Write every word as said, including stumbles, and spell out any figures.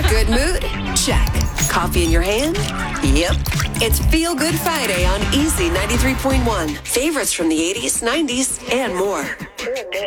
Good mood? Check. Coffee in your hand? Yep. It's Feel Good Friday on Easy ninety-three point one. Favorites from the eighties, nineties, and more.